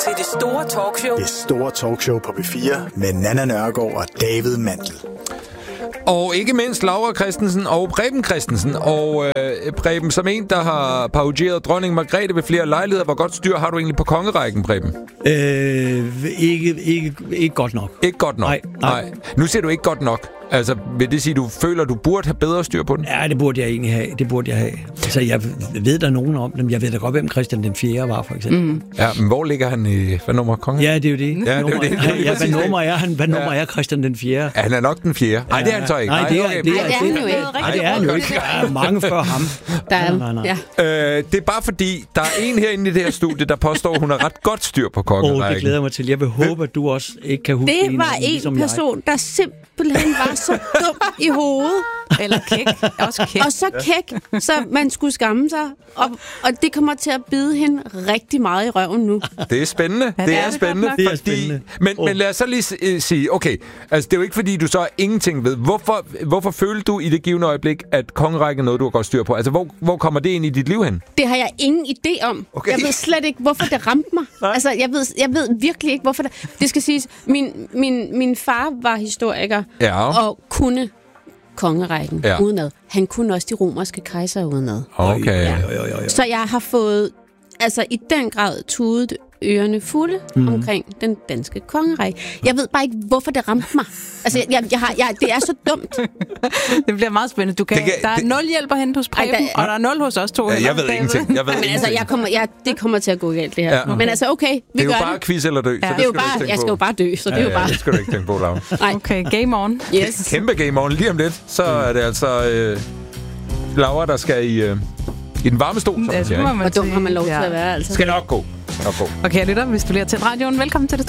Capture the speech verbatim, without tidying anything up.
til det store talkshow. Det store talkshow på B fire med Nanna Nørgaard og David Mandel. Og ikke mindst Laura Christensen og Preben Christensen. Og øh, Preben, som en, der har parodieret dronning Margrethe ved flere lejligheder, hvor godt styr har du egentlig på kongerækken, Preben? Øh, ikke, ikke, ikke godt nok. Ikke godt nok? Nej, nej. nej. Nu siger du ikke godt nok. Altså, vil det sige, du føler, du burde have bedre styr på den? Ja, det burde jeg egentlig have. Det burde jeg have. Altså, jeg ved der nogen om dem. Jeg ved da godt, hvem Christian den fjerde var, for eksempel. Mm. Ja, men hvor ligger han i... Hvad nummer kongen? Ja, det er jo det. Ja, det er jo det. Ja, ja, hvad nummer er han? Hvad nummer ja. er Christian den fjerde? Ja, han er nok den fjerde. Nej, det er han så ikke. Nej, det er, okay. det er, Ej, det er han jo ikke. Nej, det er han jo ikke. Der er mange før ham. Der er, nej, nej, nej. Ja. Øh, det er bare fordi, der er en herinde i det her studie, der påstår, hun har ret godt styr på kongerækken. Åh, oh, det glæder mig til. Jeg vil håbe, at du også ikke kan huske det. Det var en, en person, jeg. der simpelthen var så dum i hovedet. Eller kæk. Også kæk. Og så kæk, så man skulle skamme sig. Og, og det kommer til at bide hende rigtig meget i røven nu. Det er spændende. Ja, det, det er, er spændende. Det er fordi, spændende. Men, oh. men lad os så lige uh, sige, okay, altså det er jo ikke fordi, du så ingenting ved. Hvorfor, hvorfor følte du i det givende øjeblik, at kongerækken er noget, du har godt styr på? Altså, hvor, hvor kommer det ind i dit liv hen? Det har jeg ingen idé om. Okay. Jeg ved slet ikke, hvorfor det ramte mig. Nej. Altså, jeg ved, jeg ved virkelig ikke, hvorfor det... Det skal siges, min, min, min far var historiker ja. og kunne kongerækken ja. udenad. Han kunne også de romerske kejser udenad. Okay. Ja. Så jeg har fået, altså i den grad tudet ørerne fulde mm. omkring den danske kongerække. Jeg ved bare ikke, hvorfor det ramte mig. Altså, jeg, jeg har, jeg, det er så dumt. Det bliver meget spændende. Du kan, det kan, der er det... nul hjælp at hente hos Preben, Ej, der... og der er nul hos os to. Ja, jeg ved ingenting. Jeg ved men altså, jeg kommer, jeg, det kommer til at gå galt, det her. Ja. Men altså, okay, vi det er jo gør bare det. quiz eller dø. Ja. Så det er jo bare, jeg skal jo bare dø, så det ja, er jo bare... Ja, det skal du ikke tænke på, Laura. Okay, game on. Yes. Kæmpe game on. Lige om lidt, så er det altså øh, Laura, der skal i, øh, i den varme stol, som man siger. Hvor dum har man lov til at være, altså. Skal nok gå. Nok gå. Okay, lytter, hvis du lige har tændt radioen, velkommen til det